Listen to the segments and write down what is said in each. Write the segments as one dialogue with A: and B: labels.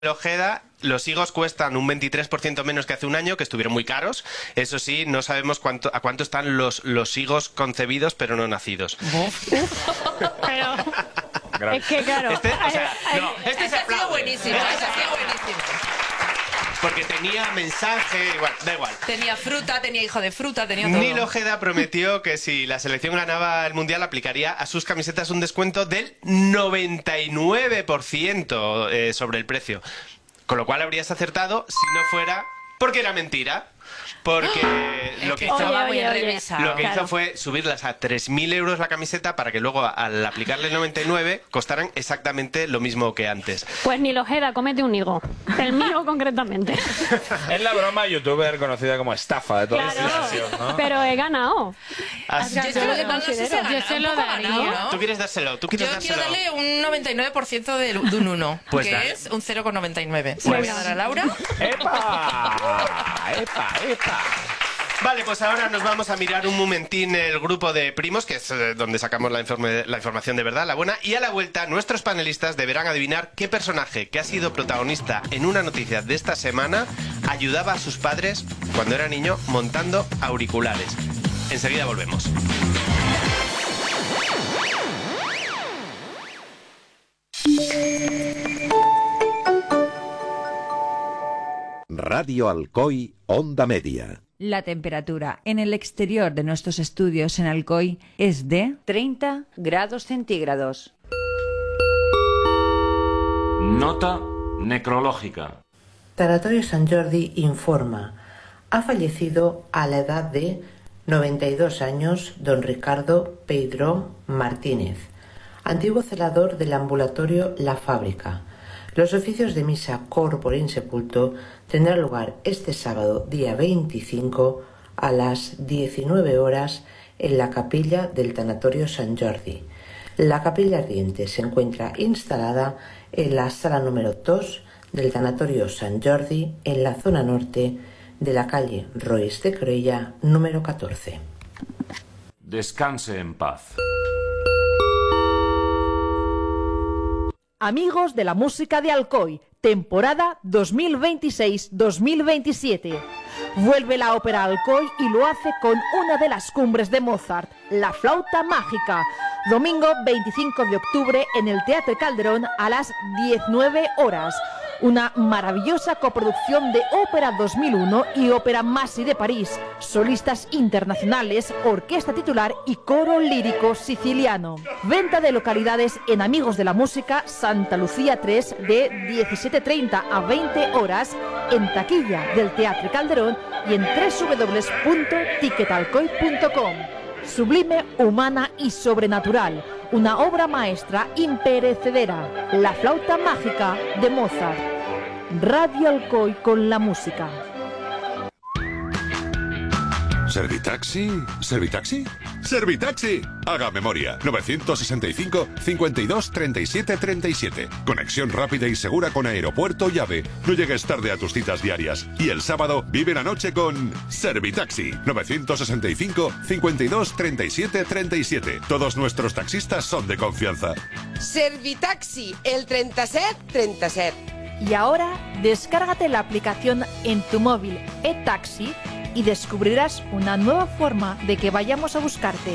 A: Ojeda, los higos cuestan un 23% menos que hace un año, que estuvieron muy caros. Eso sí, no sabemos a cuánto están los higos concebidos pero no nacidos.
B: Pero es que claro.
A: Este
C: ha sido buenísimo.
A: Porque tenía mensaje, igual, da igual.
C: Tenía fruta, tenía hijo de fruta, tenía todo.
A: Nil Ojeda prometió que si la selección ganaba el Mundial aplicaría a sus camisetas un descuento del 99% sobre el precio. Con lo cual habrías acertado si no fuera porque era mentira. Porque lo que hizo fue subirlas a 3.000 euros la camiseta para que luego al aplicarle el 99 costaran exactamente lo mismo que antes.
B: Pues Nil Ojeda, comete un higo. El mío concretamente.
D: Es la broma youtuber conocida como estafa de toda la generación, ¿no?
B: Pero he ganado.
C: Yo se lo daría.
A: ¿Tú quieres dárselo?
C: Quiero darle un 99% de un 1, pues que es un 0,99. ¿Se lo voy a dar a Laura?
D: ¡Epa!
A: Vale, pues ahora nos vamos a mirar un momentín el grupo de primos, que es donde sacamos la información de verdad, la buena, y a la vuelta nuestros panelistas deberán adivinar qué personaje que ha sido protagonista en una noticia de esta semana ayudaba a sus padres cuando era niño montando auriculares. Enseguida volvemos.
E: Radio Alcoy, Onda Media.
F: La temperatura en el exterior de nuestros estudios en Alcoy es de 30 grados centígrados.
G: Nota necrológica.
H: Tanatorio Sant Jordi informa: ha fallecido a la edad de 92 años don Ricardo Peidró Martínez, antiguo celador del ambulatorio La Fábrica. Los oficios de misa corpore insepulto tendrán lugar este sábado, día 25, a las 19 horas en la capilla del Tanatorio Sant Jordi. La capilla ardiente se encuentra instalada en la sala número 2 del Tanatorio Sant Jordi, en la zona norte de la calle Roís de Corella, número 14.
G: Descanse en paz.
I: Amigos de la música de Alcoy, temporada 2026-2027. Vuelve la ópera Alcoy y lo hace con una de las cumbres de Mozart, La Flauta Mágica. Domingo 25 de octubre en el Teatre Calderón a las 19 horas. Una maravillosa coproducción de Ópera 2001 y Ópera Masi de París, solistas internacionales, orquesta titular y coro lírico siciliano. Venta de localidades en Amigos de la Música, Santa Lucía 3, de 17:30 a 20 horas, en taquilla del Teatre Calderón y en www.ticketalcoy.com. Sublime, humana y sobrenatural. Una obra maestra imperecedera. La Flauta Mágica de Mozart. Radio Alcoy con la música.
J: ¿Servitaxi? ¿Servitaxi? ¡Servitaxi! Haga memoria. 965 52 37 37. Conexión rápida y segura con aeropuerto y AVE. No llegues tarde a tus citas diarias. Y el sábado vive la noche con Servitaxi. 965 52 37 37. Todos nuestros taxistas son de confianza.
K: Servitaxi, el 37 37.
I: Y ahora, descárgate la aplicación en tu móvil eTaxi y descubrirás una nueva forma de que vayamos a buscarte.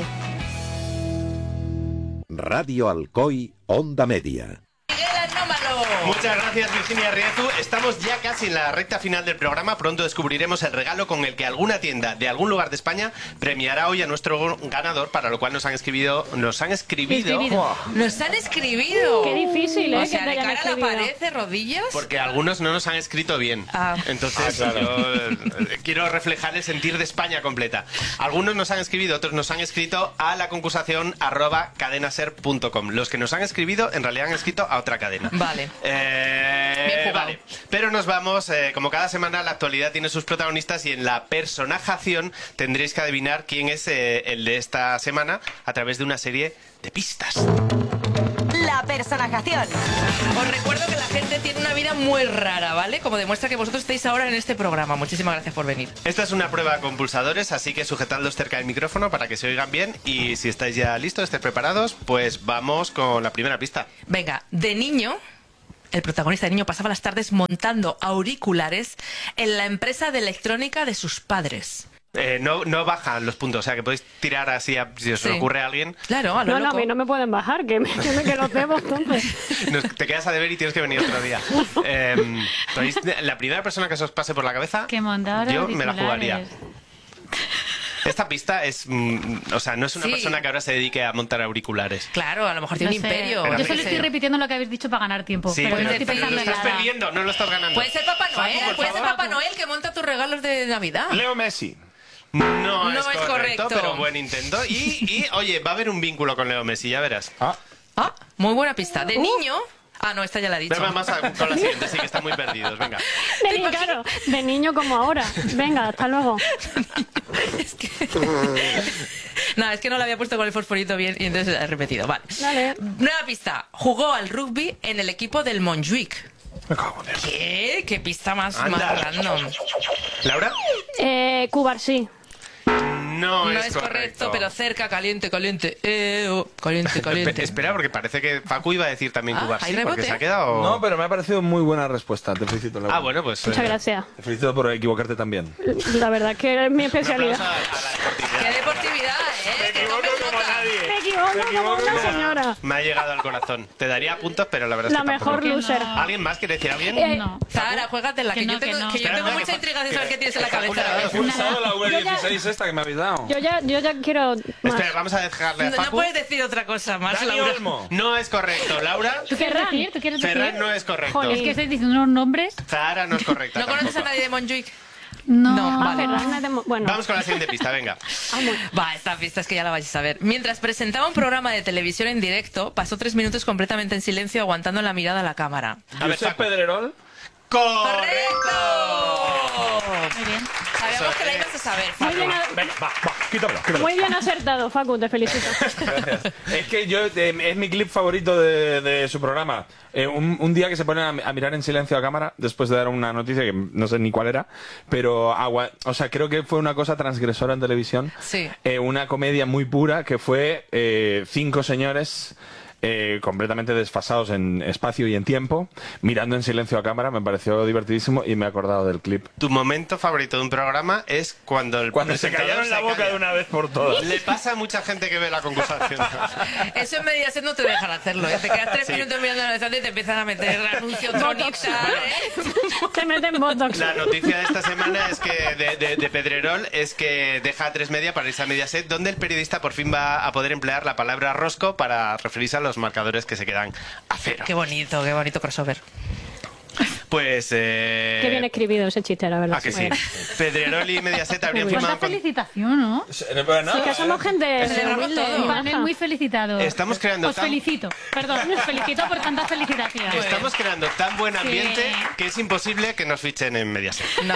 E: Radio Alcoy, Onda Media.
A: Muchas gracias, Virginia Riezu. Estamos ya casi en la recta final del programa. Pronto descubriremos el regalo con el que alguna tienda de algún lugar de España premiará hoy a nuestro ganador, para lo cual nos han escribido.
C: ¡Nos han escribido!
B: Qué difícil, ¿eh?
C: O sea, de cara a la pared, de rodillas.
A: Porque algunos no nos han escrito bien. Entonces,
D: claro.
A: yo quiero reflejar el sentir de España completa. Algunos nos han escrito, otros nos han escrito a la concursación @cadenaser.com. Los que nos han escrito, en realidad han escrito a otra cadena.
C: Vale.
A: Vale, pero nos vamos, como cada semana la actualidad tiene sus protagonistas y en la personajación tendréis que adivinar quién es el de esta semana a través de una serie de pistas.
L: La personajación.
C: Os recuerdo que la gente tiene una vida muy rara, ¿vale? Como demuestra que vosotros estáis ahora en este programa. Muchísimas gracias por venir.
A: Esta es una prueba con pulsadores, así que sujetadlos cerca del micrófono para que se oigan bien. Y si estáis ya listos, estáis preparados, pues vamos con la primera pista.
C: Venga, de niño el protagonista de niño, pasaba las tardes montando auriculares en la empresa de electrónica de sus padres.
A: No bajan los puntos, o sea que podéis tirar así si os ocurre a alguien.
C: Claro, a lo
B: No,
C: loco.
B: a mí no me pueden bajar, que lo cebo, entonces.
A: Te quedas a deber y tienes que venir otro día. La primera persona que se os pase por la cabeza,
M: que montador
A: yo me la jugaría.
M: auriculares.
A: Esta pista es... o sea, no es una
C: Sí.
A: persona que ahora se dedique a montar auriculares.
C: Claro, a lo mejor tiene un
M: No sé.
C: imperio.
M: Yo
C: yo
M: solo
C: qué
M: estoy
C: sé.
M: repitiendo lo que habéis dicho para ganar tiempo.
A: Sí,
M: pero
A: pero,
M: no estoy
A: pero
M: pensando
A: lo
M: en
A: estás
M: nada.
A: perdiendo, no lo estás ganando.
C: Puede ser Papá Noel,
A: Facu, por
C: puede ser
A: favor.
C: Papá Noel que monta tus regalos de Navidad.
D: Leo Messi.
A: No,
C: No
A: es
C: es
A: correcto,
C: correcto.
A: pero buen intento. Y, oye, va a haber un vínculo con Leo Messi, ya verás.
C: Ah, muy buena pista. De niño... Ah, no, esta ya la he dicho.
A: Pero vamos con la siguiente, sí que están muy perdidos, venga.
B: Claro, de niño como ahora. Venga, hasta luego.
C: No, es que no la había puesto con el fosforito bien y entonces la he repetido. Vale.
B: Dale.
C: Nueva pista. Jugó al rugby en el equipo del Montjuic. ¿Qué? ¿Qué pista más random?
A: ¿Laura?
B: Cubarsí.
A: No
C: es correcto, pero cerca, caliente. Caliente, caliente.
A: Espera, porque parece que Facu iba a decir también Cubarsí,
C: hay
A: porque
C: rebote.
A: se ha quedado...
D: No, pero me ha parecido muy buena respuesta. Te felicito, Laura.
A: Ah, bueno, pues...
B: Muchas gracias.
D: Te felicito por equivocarte también.
B: La verdad que es mi especialidad.
C: ¡Qué deportividad,
A: Me equivoco como nadie.
B: Me equivoco como una señora.
A: Me ha llegado al corazón. Te daría puntos, pero la verdad es
B: La
A: que tampoco.
B: mejor loser.
A: ¿Alguien más quiere decir alguien?
M: No.
C: Zahara, juégatela, que yo tengo mucha intriga de saber qué tienes en la cabeza.
D: He pulsado la
B: Yo ya-
D: V16 esta que me habéis dado.
B: Yo ya quiero más.
A: Espera, vamos a dejarle a
C: No
A: Facu.
C: puedes decir otra cosa más,
D: Dani
C: Laura.
D: Olmo.
A: No es correcto. Laura,
M: ¿Tú quieres decir? ¿Tú quieres decir?
A: Ferran no es correcto.
M: Es que estáis diciendo unos nombres.
A: Zahara no es correcta
C: ¿No conoces a
A: tampoco.
C: nadie de Montjuic?
M: No.
C: vale.
B: Ferran es de bueno.
A: Vamos con la siguiente pista, venga.
C: Va, esta pista es que ya la vais a saber. Mientras presentaba un programa de televisión en directo, pasó 3 minutos completamente en silencio aguantando la mirada a la cámara.
A: A ver,
D: Josep Pedrerol.
C: ¡Correcto!
M: Muy bien.
C: Sabíamos que la ibas a saber,
B: Muy
C: Facu.
B: bien,
D: Venga, va, quítamelo.
B: muy bien acertado, Facu, te felicito.
D: Gracias. Es que yo es mi clip favorito de su programa. Un día que se ponen a mirar en silencio a cámara después de dar una noticia que no sé ni cuál era, pero o sea, creo que fue una cosa transgresora en televisión.
C: Sí.
D: Una comedia muy pura que fue 5 señores completamente desfasados en espacio y en tiempo, mirando en silencio a cámara. Me pareció divertidísimo y me he acordado del clip.
A: Tu momento favorito de un programa es cuando el
D: Cuando se
A: presentador
D: callaron la
A: se
D: boca
A: calla.
D: de una vez por todas.
A: Le pasa a mucha gente que ve la concursación.
C: Eso en Mediaset no te dejan hacerlo. ¿eh? Te quedas 3 minutos mirando la horizonte y te empiezan a meter anuncios tronita,
B: Te meten botox.
A: La noticia de esta semana es que de Pedrerol es que deja A3 Media para irse a Mediaset, donde el periodista por fin va a poder emplear la palabra rosco para referirse a los marcadores que se quedan a cero.
C: qué bonito crossover.
A: Pues...
B: Qué bien escribido ese chiste, la verdad.
A: Ah, que sí. Pedrerol y Mediaset habrían
B: Muy bien.
A: firmado...
M: Cuánta felicitación, ¿no?
B: Sí, que somos gente
C: Celebramos
B: humilde
C: todo.
B: y
M: Un panel
B: baja.
M: muy felicitado.
A: Estamos creando
M: Os
A: tan-
M: felicito. Perdón, os felicito por tanta felicitación.
A: Estamos creando tan buen ambiente
M: Sí.
A: que es imposible que nos fichen en Mediaset.
C: No.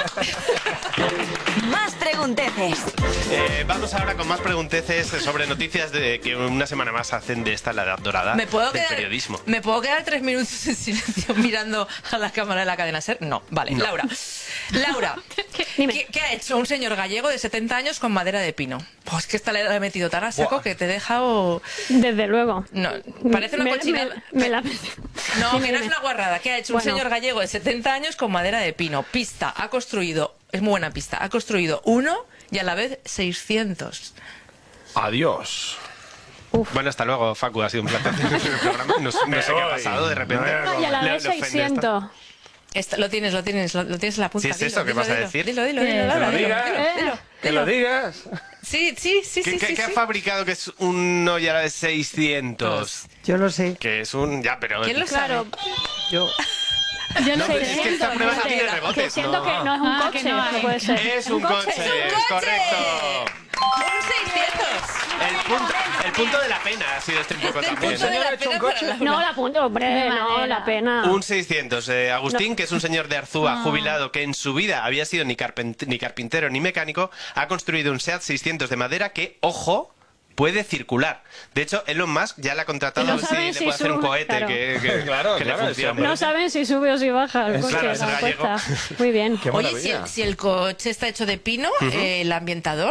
L: Más pregunteces.
A: Vamos ahora con más pregunteces sobre noticias de que una semana más hacen de esta la edad dorada
C: ¿Me puedo
A: del
C: quedar,
A: periodismo.
C: ¿Me puedo quedar 3 minutos en silencio mirando a la cámara de la cadena SER? No, vale.
A: No.
C: Laura,
B: Dime.
C: ¿qué ha hecho un señor gallego de 70 años con madera de pino? Pues que esta le he metido tan a saco que te he dejado...
B: Desde luego.
C: No, parece una cochinada.
B: me la-
C: No,
B: Dime,
C: que no es
B: dime.
C: una guarrada. ¿Qué ha hecho un
B: Bueno.
C: señor gallego de 70 años con madera de pino? Pista, ha construido... Es muy buena pista. Ha construido 1 y a la vez 600.
D: Adiós.
A: Bueno, hasta luego, Facu. Ha sido un placer tener el programa. No sé qué ha pasado de repente.
B: Y a la vez
A: Le ofende
B: 600.
C: Lo tienes en la punta.
A: Sí, es
C: Dilo,
A: eso, ¿qué
C: dilo,
A: vas a
C: dilo.
A: decir?
C: Dilo,
M: Que
C: Laura,
D: lo
C: dilo,
D: digas.
C: dilo.
D: Que lo digas.
C: Sí.
A: ¿Qué ha fabricado que es uno y a la vez 600?
N: Yo lo sé.
A: Que es un... Ya, pero...
C: ¿Quién lo sabe?
B: Claro.
N: Yo.
B: Yo
A: No, pero es que esta prueba no tiene rebotes.
B: Que siento que no es un
M: Ah,
B: coche,
M: que no hay.
B: no puede ser.
A: Es un coche, es correcto.
C: ¡Un 600!
A: El punto de la pena ha sido este un poco también.
C: punto de la pena para Laura.
B: No, la punta, hombre,
M: De
B: no,
M: madera.
B: la pena.
A: Un 600. Agustín, que es un señor de Arzúa jubilado que en su vida había sido ni carpintero ni mecánico, ha construido un SEAT 600 de madera que, ojo, puede circular. De hecho, Elon Musk ya le ha contratado
B: No
A: a ver si
B: saben
A: le
B: si
A: puede hacer un
B: sube,
A: cohete
B: claro.
A: que
D: Claro,
A: le
D: claro,
A: funcione.
B: No saben si sube o si baja el coche,
A: Claro, es
B: la
A: gallego.
B: apuesta. Muy bien.
D: Qué
C: Oye,
D: maravilla.
C: si el coche está hecho de pino, el ambientador...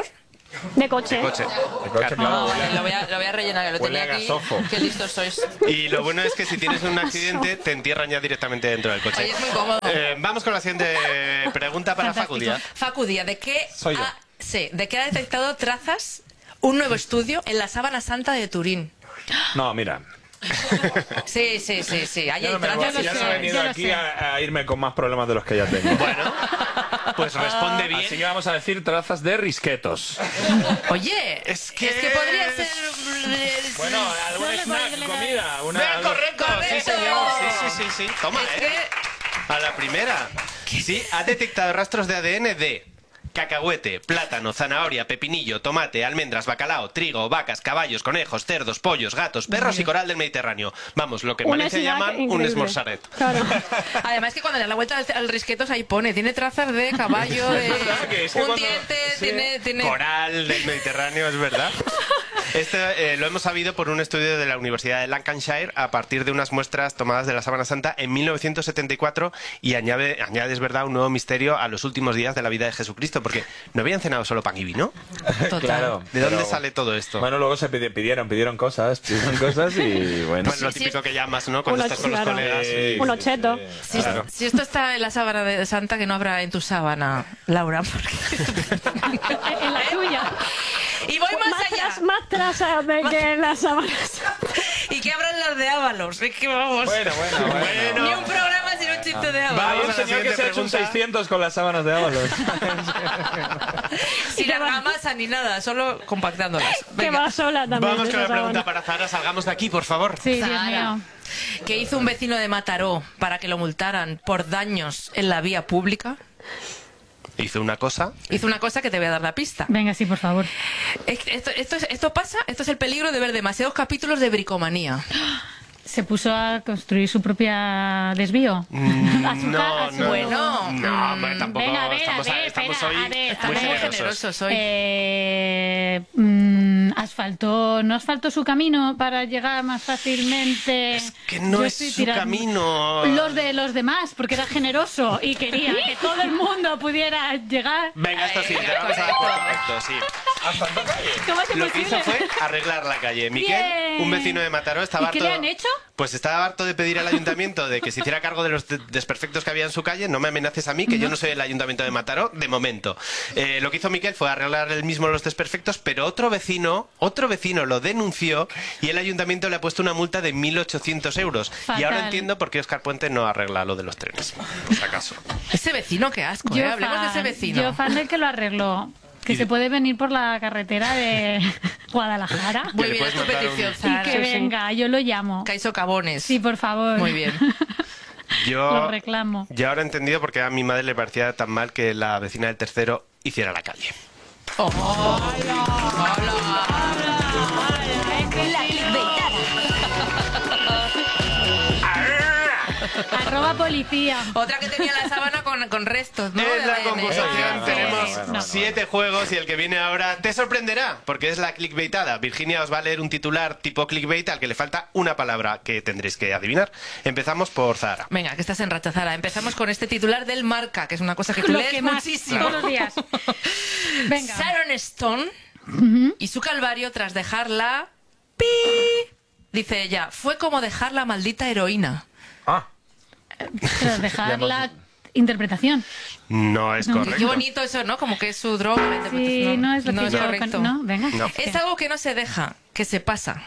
B: De coche.
A: De coche.
D: Claro.
C: Lo voy a rellenar, que lo
D: Huele
C: tenía
D: a
C: aquí.
D: gasofo.
C: Qué listos sois.
A: Y lo bueno es que si tienes un accidente, te entierran ya directamente dentro del coche.
C: Oye, es muy cómodo.
A: Vamos con la siguiente pregunta para
M: Fantástico.
A: Facudia.
C: Facudia, ¿de qué
D: Soy yo.
C: ¿de qué ha detectado trazas un nuevo estudio en la Sábana Santa de Turín?
D: No, mira.
C: Sí. Ahí hay trazas.
D: Ya no he venido aquí a irme con más problemas de los que ya tengo.
A: Bueno, pues responde bien.
D: Así que vamos a decir trazas de risquetos.
C: Oye,
A: Es que
C: podría ser...
D: Bueno, algún snack, comida.
A: ¡Ven, correcto! Sí, señor. Sí. Toma,
C: Es que...
A: A la primera. Sí, ha detectado rastros de ADN de cacahuete, plátano, zanahoria, pepinillo, tomate, almendras, bacalao, trigo, vacas, caballos, conejos, cerdos, pollos, gatos, perros y coral del Mediterráneo. Vamos, lo que en
B: Un
A: Valencia
B: snack
A: llaman un
B: increíble.
A: esmorzaret.
B: Claro.
C: Además que cuando le da la vuelta al risquetos ahí pone, tiene trazas de caballo, de
D: verdad que es que
C: un
D: cuando-
C: diente,
D: sí.
C: tiene...
A: Coral del Mediterráneo, es verdad. Lo hemos sabido por un estudio de la Universidad de Lancashire a partir de unas muestras tomadas de la Sábana Santa en 1974 y añade, es verdad, un nuevo misterio a los últimos días de la vida de Jesucristo, porque no habían cenado solo pan y vino.
C: Total.
D: Claro.
A: ¿De dónde
D: pero-
A: sale todo esto?
D: Bueno, luego se pidieron cosas y bueno.
A: Pues lo típico que llamas, ¿no? Cuando
B: Uno-
A: estás con los
B: claro.
A: colegas.
B: Un ocheto.
C: Si esto está en la sábana de Santa, que no habrá en tu sábana, Laura.
B: En la tuya.
C: Y voy más allá.
B: Más trazas de que en las sábanas.
C: ¿Y qué habrán las de Ábalos? Es que vamos.
D: Bueno.
C: Ni un programa sin un chiste de
D: Hay
C: Ábalos.
D: un señor que se ha hecho un 600 con las sábanas de Ábalos.
C: Sin argamasa ni nada, solo compactándolas.
B: Que
C: Venga.
B: va sola también.
A: Vamos
B: de
A: con la
B: esa
A: pregunta
B: sábana.
A: para Zara. Salgamos de aquí, por favor.
M: Sí, Dios
C: Sara.
M: mío.
C: ¿Qué hizo un vecino de Mataró para que lo multaran por daños en la vía pública?
A: Hizo una cosa.
C: Hizo una cosa que te voy a dar la pista.
M: Venga, sí, por favor.
C: Esto pasa, esto es el peligro de ver demasiados capítulos de bricomanía.
M: Se puso a construir su propia desvío. A su ca- a su-
C: Bueno.
A: No, hombre, tampoco.
M: Venga, a ver,
A: estamos
M: espera,
A: hoy
M: a ver,
C: Estamos
A: muy
C: muy
A: generosos.
C: generosos hoy.
M: ¿No asfaltó su camino para llegar más fácilmente?
A: Es que no
M: Yo
A: es
M: estoy
A: su camino.
M: Los de los demás, porque era generoso y quería que todo el mundo pudiera llegar.
A: Venga, esto sí, te vamos a dar por correcto, sí.
M: ¿Cómo es
A: Lo que hizo
M: posible?
A: fue arreglar la calle. Miquel,
M: Bien.
A: un vecino de Mataró, estaba
M: ¿Y qué
A: harto...
M: le han hecho?
A: Pues estaba harto de pedir al ayuntamiento de que se hiciera cargo de los desperfectos que había en su calle. No me amenaces a mí, que yo no soy el ayuntamiento de Mataró, de momento. Lo que hizo Miquel fue arreglar él mismo los desperfectos, pero otro vecino lo denunció y el ayuntamiento le ha puesto una multa de 1.800 euros. Y ahora
M: Fatal.
A: entiendo por qué Óscar Puente no arregla lo de los trenes, por si acaso.
C: Ese vecino, qué asco, ¿eh? Hablemos de ese vecino.
M: Yo fan del que lo arregló. Que se puede venir por la carretera de Guadalajara.
C: Muy
A: le
C: bien, es
A: puedes
C: tu
A: mandar
C: petición,
A: un-
M: Y
C: Zara.
M: que venga, yo lo llamo.
C: Caiso Cabones.
M: Sí, por favor.
C: Muy bien.
A: Yo
M: Lo reclamo.
A: ya ahora he entendido por qué a mi madre le parecía tan mal que la vecina del tercero hiciera la calle.
L: La clickbaitada.
M: Arroba policía.
C: Otra que tenía la sábana con restos, ¿no?
A: Es
C: De
A: la
C: ADN.
A: concursación, tenemos
D: bueno.
A: 7 juegos y el que viene ahora te sorprenderá, porque es la clickbaitada. Virginia os va a leer un titular tipo clickbait al que le falta una palabra que tendréis que adivinar. Empezamos por Zara.
C: Venga, que estás en racha, Zara. Empezamos con este titular del Marca, que es una cosa que tú
M: Lo
C: lees
M: que más,
C: muchísimo.
M: todos los días. Venga.
C: Sharon Stone y su calvario tras dejarla... ¡Pi! Dice ella, fue como dejar la maldita heroína.
M: Tras dejar la interpretación.
A: No es
C: Qué
A: correcto.
C: bonito eso, ¿no? Como que es su droga. la interpretación.
M: Sí, no es lo que yo...
C: correcto.
M: No, venga.
A: No.
C: Es algo que no se deja, que se pasa.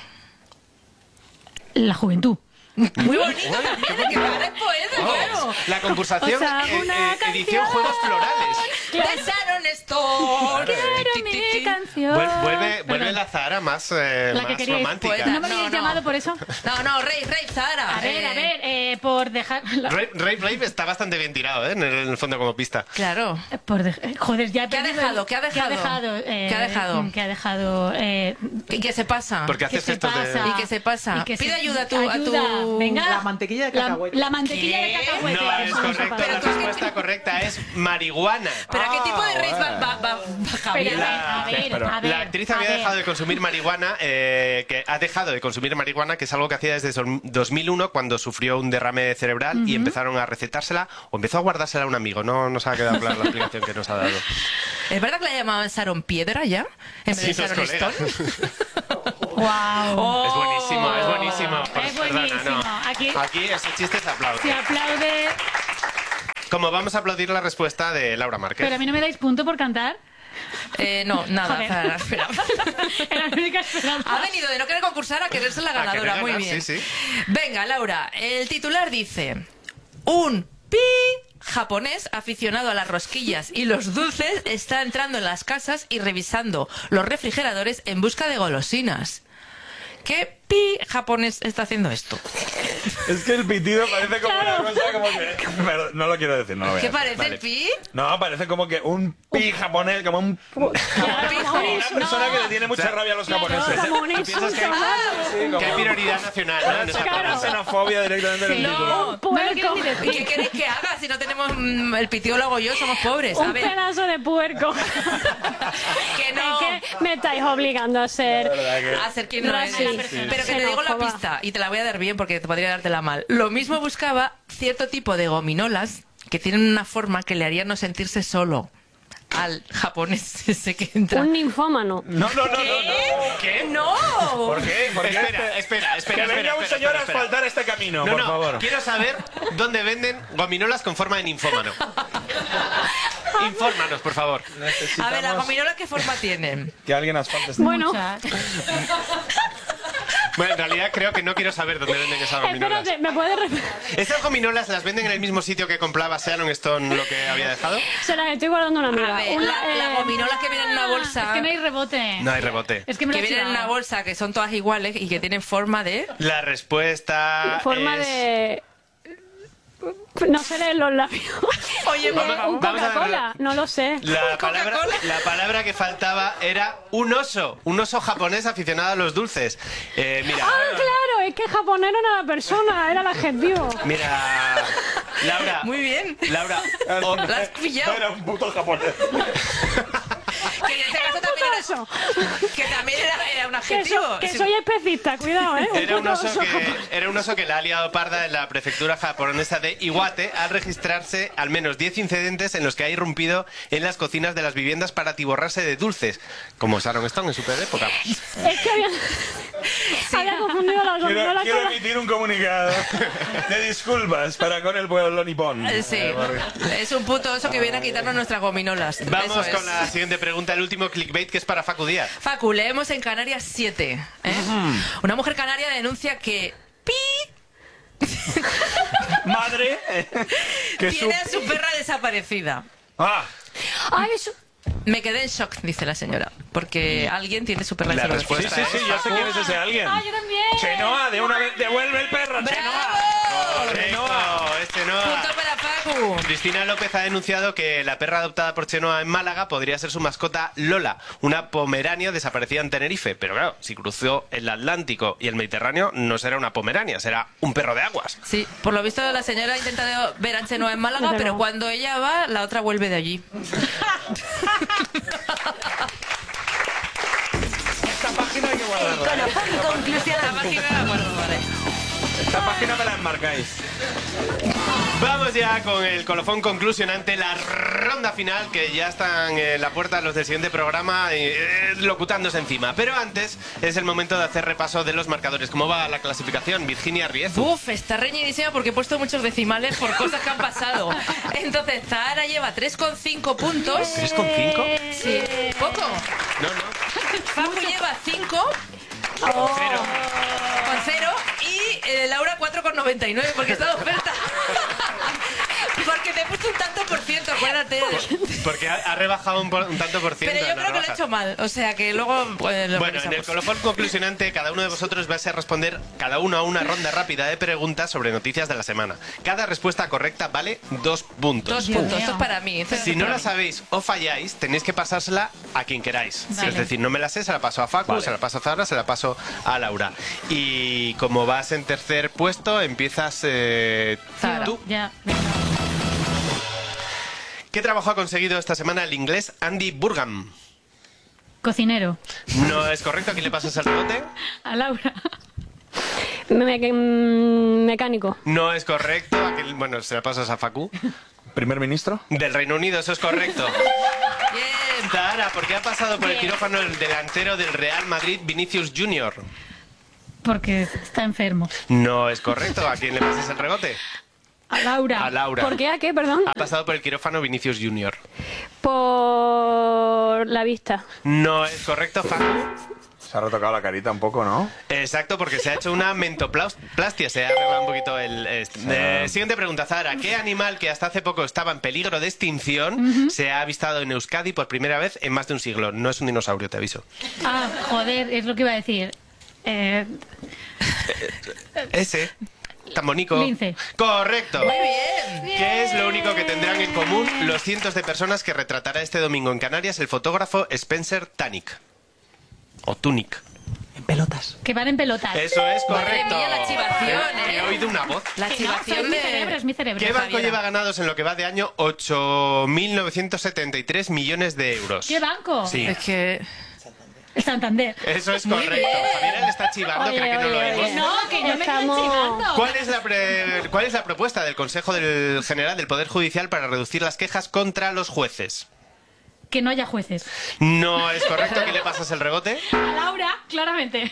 M: La juventud.
C: Muy bonito también, que parece poeta, claro.
A: La concursación,
M: O sea, una
A: edición
M: canción.
A: Juegos Florales.
C: De Sharon Stone.
M: Quiero mi canción.
A: Vuelve
M: Perdón.
A: la Zara más,
M: La
A: más
M: que queríais.
A: romántica.
M: ¿No me habéis llamado por eso?
C: No, Rey, Zara.
M: A ver, por dejar...
A: Rave está bastante bien tirado, ¿eh? En el fondo como pista.
C: Claro.
M: Joder, ya he
C: ¿Qué ha
M: perdido
C: dejado?
M: el-
C: ¿Qué ha dejado?
M: ¿Qué ha dejado?
C: ¿Qué ha dejado?
M: ¿Qué ha dejado?
C: ¿Y qué se pasa?
A: Porque hace
M: ¿Qué se
A: gestos de...
M: pasa?
C: ¿Y qué se pasa?
M: Y que
C: Pide
M: se-
C: ayuda a tu...
M: Venga.
N: La mantequilla de cacahuete.
M: La mantequilla
C: ¿Qué?
M: de cacahuete.
A: No es
M: Eso no se
A: correcto,
M: pasa.
A: la respuesta correcta es marihuana.
C: ¿Pero a qué tipo de raíz
D: bueno.
C: va Javier?
M: Pero, a ver.
A: La actriz había dejado de consumir marihuana, que ha dejado de consumir marihuana, que es algo que hacía desde 2001 cuando sufrió un derrame cerebral y empezaron a recetársela o empezó a guardársela a un amigo. No nos ha quedado clara la explicación que nos ha dado.
C: ¿Es verdad que la llamaban Sharon Piedra ya? En vez de Sharon Stone.
M: ¡Wow!
A: Es buenísimo, es buenísimo.
M: Es buenísimo.
A: Aquí ese chiste se aplaude.
M: Se aplaude.
A: Como vamos a aplaudir la respuesta de Laura Márquez.
M: Pero a mí no me dais punto por cantar.
C: No, nada.
M: Joder.
C: Espera.
M: Era la única esperanza.
C: Ha venido de no querer concursar a querer ser la ganadora.
A: querer
C: Muy
A: ganar,
C: bien.
A: sí.
C: Venga, Laura, el titular dice: un japonés aficionado a las rosquillas y los dulces está entrando en las casas y revisando los refrigeradores en busca de golosinas. ¿Qué japonés está haciendo esto?
D: Es que el pitido parece como una cosa como que... Pero no lo quiero decir, no lo voy a
C: ¿Qué
D: decir.
C: parece
D: Vale.
C: el pi?
D: No, parece como que un japonés, como un... Como una persona que le tiene mucha rabia a los japoneses.
A: ¿Tú piensas que hay prioridad nacional? ¿no? En esa
D: Una xenofobia directamente en el título.
C: No lo quiero ni decir. ¿Y qué queréis que haga si no tenemos el pitido lo hago yo? Somos pobres. A
B: Un
C: ver,
B: pedazo de puerco.
C: que no.
B: Es que me estáis obligando a ser...
C: A ser quien no es.
B: Sí.
C: Pero que te digo la
B: Xenófoba.
C: pista y te la voy a dar bien porque te podría dártela mal. Lo mismo buscaba cierto tipo de gominolas que tienen una forma que le haría no sentirse solo al japonés ese que entra.
B: Un ninfómano.
D: No.
C: ¿Qué? ¡No!
D: ¿Por qué?
A: Espera.
D: Que venga un señor a asfaltar este camino, por favor.
A: Quiero saber dónde venden gominolas con forma de ninfómano. Infórmanos, por favor.
C: A ver, ¿las gominolas qué forma tienen?
D: Que alguien asfalte este
B: Bueno.
A: Bueno, en realidad creo que no quiero saber dónde venden esas gominolas.
B: Espérate, ¿me puedes repetir?
A: ¿Esas gominolas las venden en el mismo sitio que compraba Sharon Stone lo que había dejado?
B: Se las estoy guardando a una amiga.
C: A ver, las gominolas que vienen en una bolsa.
M: Es que no hay rebote.
A: No hay rebote.
M: Es que me lo he
C: vienen en una
M: chivado.
C: bolsa que son todas iguales y que tienen forma de...
A: La respuesta
B: Forma
A: es...
B: de... No sé leer los labios.
C: Oye,
B: Un
A: vamos a ver.
B: Coca-Cola, no lo sé.
A: La palabra que faltaba era un oso japonés aficionado a los dulces. Mira,
B: Ah, claro, es que japonés no era la persona, era el adjetivo.
A: mira, Laura.
C: Muy bien.
A: Laura,
C: La has pillado.
D: Era un puto japonés.
C: Que en este caso también
B: Eso.
C: que también era un
B: Que,
C: adjetivo.
B: que soy especista, cuidado, ¿eh?
A: Era un,
B: puto
A: oso que,
B: japonés.
A: era un oso que la ha liado parda en la prefectura japonesa de Iwate al registrarse al menos 10 incidentes en los que ha irrumpido en las cocinas de las viviendas para atiborrarse de dulces, como Sharon Stone en su peor época.
B: Es que había confundido las gominolas
D: Quiero
B: con la...
D: emitir un comunicado de disculpas para con el pueblo nipón.
C: Sí, es un puto oso que viene a quitarnos nuestras gominolas.
A: Vamos
C: Eso es.
A: con la siguiente pregunta, el último clickbait, que es para Facu Díaz.
C: Facu, leemos en Canarias 7. Una mujer canaria denuncia que
D: Madre, que
C: tiene a su perra desaparecida.
D: Ah,
B: Ay, eso...
C: Me quedé en shock, dice la señora, porque alguien tiene su perra
A: La
C: desaparecida.
A: respuesta
D: sí, yo sé quién es ese alguien.
M: Ah, yo también.
D: Chenoa, de una vez, devuelve el perro, Chenoa.
A: Correcto, es Chenoa.
C: Punto para Facu.
A: Cristina López ha denunciado que la perra adoptada por Chenoa en Málaga podría ser su mascota Lola, una pomerania desaparecida en Tenerife. Pero claro, si cruzó el Atlántico y el Mediterráneo, no será una pomerania, será un perro de aguas.
C: Sí, por lo visto la señora ha intentado ver a Chenoa en Málaga,
B: Desde
C: pero
B: luego.
C: cuando ella va, la otra vuelve de allí.
D: Esta página hay que guardarla.
L: Colofón
C: La
L: conclusionante.
C: página la guardo, vale.
D: Esta página me la enmarcáis.
A: Vamos ya con el colofón conclusionante, la ronda final, que ya están en la puerta los del siguiente programa locutándose encima. Pero antes es el momento de hacer repaso de los marcadores. ¿Cómo va la clasificación, Virginia Riezu?
C: Uf, está reñidísima porque he puesto muchos decimales por cosas que han pasado. Entonces, Zahara lleva 3,5 puntos.
A: ¿3,5?
C: Sí. ¿Poco?
A: No, no.
C: Facu lleva 5.
A: Cero.
C: Con 0 y Laura 4,99 porque está de oferta. Porque te he puesto un tanto por ciento, acuérdate.
A: Porque ha rebajado un tanto por ciento.
C: Pero yo
A: en la
C: creo que lo he
A: rebaja.
C: hecho mal, o sea que luego lo
A: Bueno, en el
C: revisamos.
A: colofón conclusionante, cada uno de vosotros va a responder cada uno a una ronda rápida de preguntas sobre noticias de la semana. Cada respuesta correcta vale 2 puntos.
C: 2 puntos, esto es para mí. esto es
A: Si no
C: para
A: la
C: mí.
A: sabéis o falláis, tenéis que pasársela a quien queráis.
M: Vale.
A: Es decir, no me la sé, se la paso a Facu, se la paso a Zahara, se la paso a Laura. Y como vas en tercer puesto, empiezas
C: Zahara.
A: tú.
M: Ya, venga.
A: ¿Qué trabajo ha conseguido esta semana el inglés Andy Burgam?
M: Cocinero.
A: No es correcto, aquí le pasas el rebote.
M: A Laura.
B: Mecánico.
A: No es correcto, aquí, bueno, se la pasas a Facu.
D: ¿Primer ministro?
A: Del Reino Unido, eso es correcto.
C: Bien,
A: Zahara, ¿por qué ha pasado por el quirófano el delantero del Real Madrid, Vinicius Junior?
M: Porque está enfermo.
A: No es correcto. ¿A quién le pasas el rebote?
M: A Laura.
A: A Laura.
B: ¿Por qué? ¿A qué? Perdón.
A: Ha pasado por el quirófano Vinicius Junior.
B: Por la vista.
A: No es correcto, Facu.
D: Se ha retocado la carita un poco, ¿no?
A: Exacto, porque se ha hecho una mentoplastia, se ha arreglado un poquito el... Siguiente pregunta, Zahara. ¿Qué animal que hasta hace poco estaba en peligro de extinción se ha avistado en Euskadi por primera vez en más de un siglo? No es un dinosaurio, te aviso.
M: Ah, joder, es lo que iba a decir.
A: Ese. Tan bonito.
M: Lince.
A: Correcto.
C: Muy bien.
A: ¿Qué es lo único que tendrán en común los cientos de personas que retratará este domingo en Canarias el fotógrafo Spencer Tunick? O Tunick.
N: En pelotas.
M: Que van en pelotas.
A: Eso es
C: Madre
A: correcto.
C: mía, la chivación,
A: He oído una voz.
C: La chivación
M: es mi cerebro, es mi cerebro.
A: ¿Qué banco
C: Javiera.
A: lleva ganados en lo que va de año 8.973 millones de euros?
M: ¿Qué banco?
A: Sí.
C: Es que...
M: El Santander.
A: Eso es
C: Muy
A: correcto.
C: bien.
A: Javier le está chivando,
B: Oye,
A: cree que no lo
B: oye,
A: oímos.
B: oye.
M: No, que yo me estoy
B: Estamos-
M: chivando.
A: ¿Cuál es la propuesta del Consejo General del Poder Judicial para reducir las quejas contra los jueces?
M: Que no haya jueces.
A: No es correcto. ¿Qué le pasas el rebote?
M: A Laura, claramente.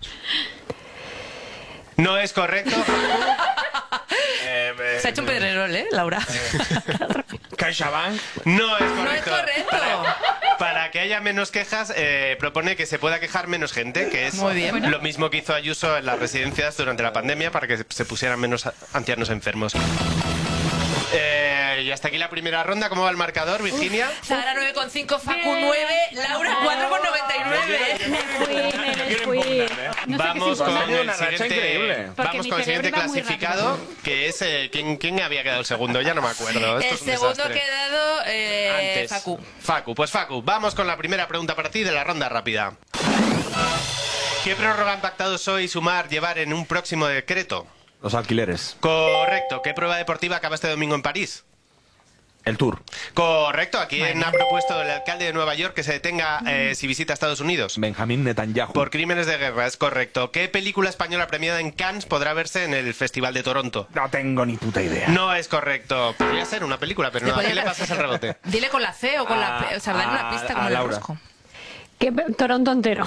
A: No es correcto.
C: Se ha hecho un pedrerol, Laura?
D: CaixaBank.
A: No es
C: No es
A: correcto.
C: correcto.
A: Para que haya menos quejas, propone que se pueda quejar menos gente, que es
C: Muy bien.
A: lo mismo que hizo Ayuso en las residencias durante la pandemia para que se pusieran menos ancianos enfermos. Y hasta aquí la primera ronda. ¿Cómo va el marcador, Virginia?
C: Zahara 9,5, Facu 9, Laura 4,99.
B: Me fui.
M: No sé
A: Vamos
M: qué
A: con
D: Ha tenido
A: el
D: una racha increíble.
A: siguiente,
M: Porque
A: vamos
M: mi
A: con el
M: cerebro
A: siguiente
M: iba muy
A: clasificado, que es ¿quién había quedado el segundo? Ya no me acuerdo. Esto
C: El
A: es un
C: segundo
A: desastre.
C: ha quedado
A: Antes.
C: Facu.
A: Pues Facu, vamos con la primera pregunta para ti de la ronda rápida. ¿Qué prórroga han pactado PSOE y Sumar llevar en un próximo decreto?
D: Los alquileres.
A: Correcto. ¿Qué prueba deportiva acaba este domingo en París?
D: El Tour.
A: Correcto. ¿A quién ha propuesto el alcalde de Nueva York que se detenga si visita Estados Unidos?
D: Benjamín Netanyahu.
A: Por crímenes de guerra, es correcto. ¿Qué película española premiada en Cannes podrá verse en el Festival de Toronto?
D: No tengo ni puta idea.
A: No es correcto. Podría ser una película, pero no. ¿A qué le pasas el rebote?
C: Dile con la C o con la P. O sea, dale una pista como el
D: Laura.
C: rosco.
B: Toronto entero.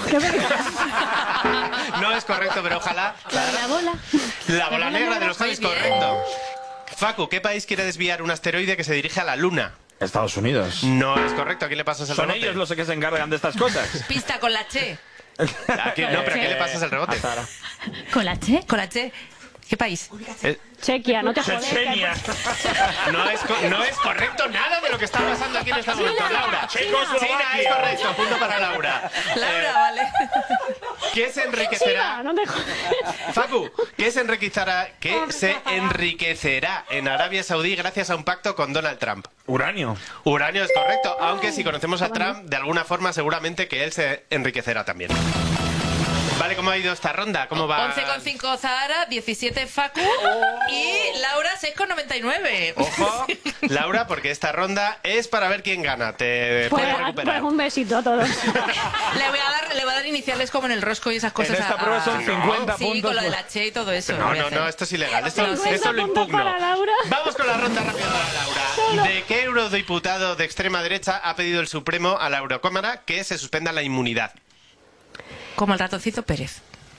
A: No es correcto, pero ojalá.
M: La bola.
A: La bola negra de los Javis,
C: Muy bien.
A: correcto. Facu, ¿qué país quiere desviar un asteroide que se dirige a la Luna?
D: Estados Unidos.
A: No es correcto. ¿A quién le pasas el
D: Son
A: rebote?
D: ellos los que se encargan de estas cosas.
C: Pista con la Che.
A: ¿A quién? No, pero ¿a quién le pasas el rebote?
M: ¿Con la Che?
C: Con la Che. ¿Qué país?
B: Chequia, no te jodes.
D: Chechenia.
A: No es correcto nada de lo que está pasando aquí en este momento, Laura. China es correcto. Punto para Laura.
C: Laura, vale.
A: ¿Qué se enriquecerá?
B: Chiva, no te jodes.
A: Facu, ¿qué se enriquecerá en Arabia Saudí gracias a un pacto con Donald Trump?
D: Uranio.
A: Uranio es correcto, aunque si conocemos a Trump, de alguna forma seguramente que él se enriquecerá también. Vale, ¿cómo ha ido esta ronda? ¿Cómo va?
C: 11,5 Zahara, 17 Facu y Laura 6,99.
A: Ojo, Laura, porque esta ronda es para ver quién gana. Te
B: Pues,
A: puedes recuperar.
B: pues un besito a todos.
C: Le voy a dar iniciales como en el rosco y esas cosas.
D: En esta prueba son 50
C: sí,
D: puntos.
C: con lo de la Che y todo eso.
A: No,
C: voy a
A: no,
C: hacer.
A: no, esto es ilegal. Esto,
C: No, sí.
A: esto lo
B: 50 puntos
A: impugno.
B: para Laura.
A: Vamos con la ronda rápida para Laura. ¿De qué eurodiputado de extrema derecha ha pedido el Supremo a la Eurocámara que se suspenda la inmunidad?
C: Como el ratoncito Pérez.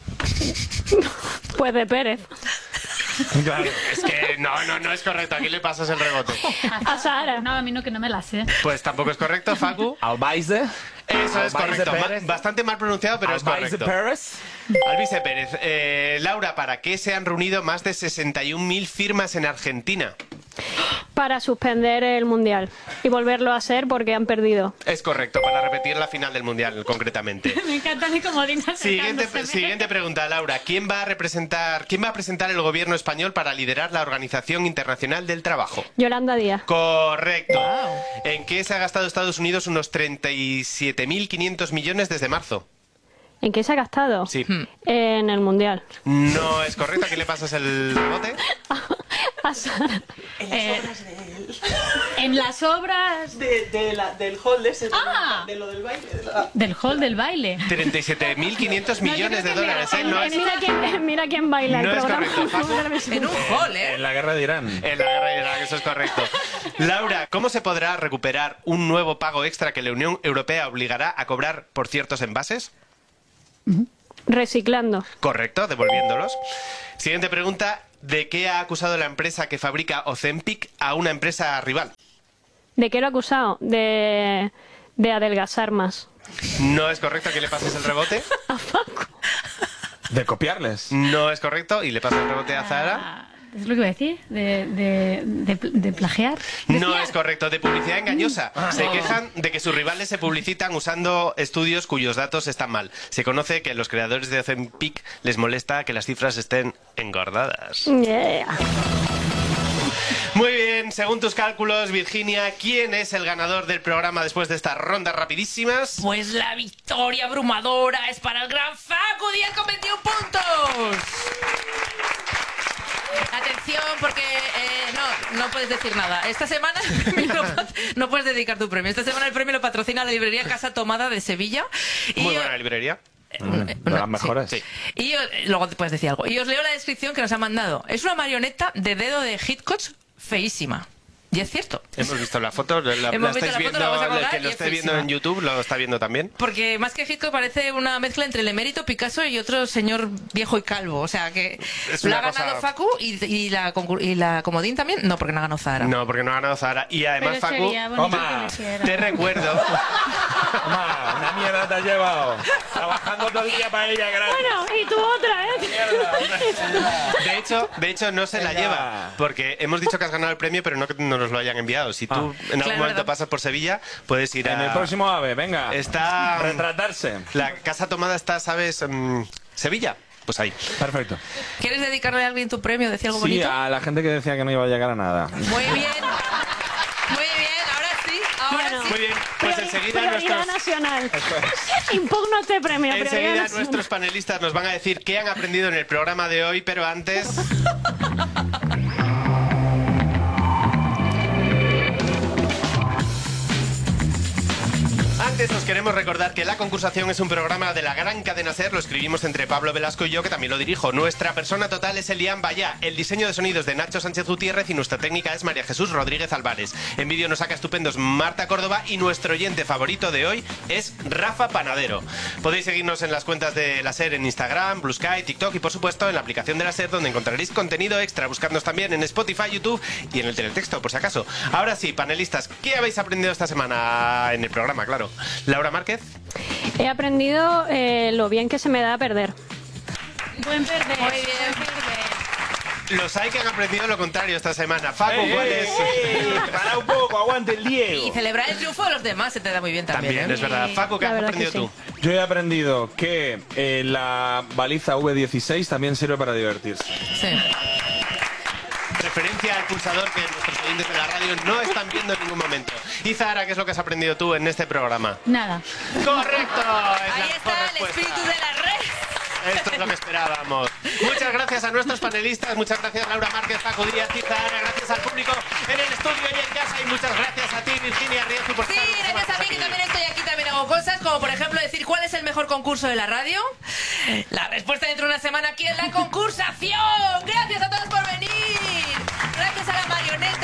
B: Pues de Pérez.
D: Claro.
A: Es que no es correcto. Aquí le pasas el rebote.
B: A Sara.
M: No, a mí no, que no me la sé.
A: Pues tampoco es correcto, Facu.
D: Albaise.
A: Eso es
D: Albaise
A: correcto.
D: Pérez.
A: Bastante mal pronunciado, pero es
D: Albaise
A: correcto.
D: Pérez.
A: Alvise Pérez. Laura, ¿para qué se han reunido más de 61.000 firmas en Argentina?
B: Para suspender el mundial y volverlo a ser porque han perdido.
A: Es correcto, para repetir la final del Mundial, concretamente.
M: Me encanta mi comodina.
A: Siguiente pregunta, Laura. ¿Quién va a presentar el gobierno español para liderar la Organización Internacional del Trabajo?
B: Yolanda Díaz.
A: Correcto. ¿En qué se ha gastado Estados Unidos unos 37.500 millones desde marzo?
B: ¿En qué se ha gastado?
A: Sí.
B: En el mundial.
A: No es correcto. ¿A quién le pasas el rebote?
B: A Sara.
M: En las obras
N: Del hall de ese,
M: Ah.
N: de lo del baile.
M: del hall del baile.
A: 37.500 millones de dólares, ¿eh? No es,
B: Mira quién baila
A: no
B: el
A: es
B: programa.
A: correcto, Facu.
C: En un hall,
D: En la guerra de Irán.
A: En la guerra de Irak, eso es correcto. Laura, ¿cómo se podrá recuperar un nuevo pago extra que la Unión Europea obligará a cobrar por ciertos envases?
B: Reciclando.
A: Correcto, devolviéndolos. Siguiente pregunta. ¿De qué ha acusado la empresa que fabrica Ozempic a una empresa rival?
B: ¿De qué lo ha acusado? De adelgazar más.
A: No es correcto que le pases el rebote.
D: De copiarles.
A: No es correcto y le pasas el rebote a Zahara.
M: ¿Es lo que iba a decir? ¿De plagiar?
A: No es correcto, de publicidad engañosa. Se quejan de que sus rivales se publicitan usando estudios cuyos datos están mal. Se conoce que a los creadores de Ozempic les molesta que las cifras estén engordadas.
B: Yeah.
A: Muy bien, según tus cálculos, Virginia, ¿quién es el ganador del programa después de estas rondas rapidísimas?
C: Pues la victoria abrumadora es para el gran Facu Díaz con 21 puntos. Atención, porque no puedes decir nada. Esta semana no puedes dedicar tu premio. Esta semana el premio lo patrocina la librería Casa Tomada de Sevilla.
A: Muy buena librería.
D: De las mejores.
A: Sí.
C: Y luego te puedes decir algo. Y os leo la descripción que nos ha mandado. Es una marioneta de dedo de Hitchcock feísima. Y es cierto.
A: Hemos visto la foto, la estáis viendo, el que lo esté viendo en YouTube lo está viendo también.
C: Porque más que Hitchcock parece una mezcla entre el emérito Picasso y otro señor viejo y calvo. O sea que la ha ganado Facu y la comodín también. No, porque no ha ganado Zahara.
A: No, porque no ha ganado Zahara. Y además, Facu, te recuerdo.
D: Una mierda te has llevado. Trabajando todo el día para ella, gracias.
B: Bueno, y tú otra,
A: De hecho, no se la lleva. Porque hemos dicho que has ganado el premio, pero no que nos lo hayan enviado. Si tú en algún momento pasas por Sevilla, puedes ir
D: en el próximo AVE, venga.
A: Está
D: retratarse.
A: La Casa Tomada está, ¿sabes? Sevilla. Pues ahí.
D: Perfecto.
C: ¿Quieres dedicarle a alguien tu premio? ¿Decir algo
D: sí,
C: bonito?
D: Sí, a la gente que decía que no iba a llegar a nada.
C: Muy bien. Muy bien, ahora sí.
A: Muy bien, pues enseguida
B: prioridad nacional. Impugno este premio.
A: Enseguida nuestros panelistas nos van a decir qué han aprendido en el programa de hoy, pero antes... Antes os queremos recordar que La Concursación es un programa de la gran cadena SER, lo escribimos entre Pablo Velasco y yo, que también lo dirijo. Nuestra persona total es Elian Bayá, el diseño de sonidos de Nacho Sánchez Gutiérrez y nuestra técnica es María Jesús Rodríguez Álvarez. En vídeo nos saca estupendos Marta Córdoba y nuestro oyente favorito de hoy es Rafa Panadero. Podéis seguirnos en las cuentas de la SER en Instagram, Blue Sky, TikTok y por supuesto en la aplicación de la SER, donde encontraréis contenido extra. Buscadnos también en Spotify, YouTube y en el teletexto, por si acaso. Ahora sí, panelistas, ¿qué habéis aprendido esta semana en el programa? Claro. Laura Márquez.
B: He aprendido lo bien que se me da perder.
M: Buen perder.
C: Muy bien.
A: Los hay que han aprendido lo contrario esta semana. Facu, ¿cuál es?
D: Para un poco, aguante el Diego.
C: Y celebrar el triunfo de los demás se te da muy bien también.
A: También, es verdad. Facu, ¿qué has aprendido tú?
D: Yo he aprendido que la baliza V16 también sirve para divertirse.
C: Sí.
A: Referencia al pulsador que nuestros oyentes de la radio no están viendo en ningún momento. Y Zahara, ¿qué es lo que has aprendido tú en este programa?
M: Nada.
A: ¡Correcto!
C: Ahí está el espíritu de la red.
A: Esto es lo que esperábamos. Muchas gracias a nuestros panelistas, muchas gracias Laura Márquez, Facu Díaz y Zahara, gracias al público en el estudio y en casa y muchas gracias a ti, Virginia Riezu, por estar
C: gracias a mí, que también estoy aquí, también hago cosas, como por ejemplo decir cuál es el mejor concurso de la radio. La respuesta dentro de una semana aquí en La Concursación. Gracias a todos por venir. Gracias a la marioneta.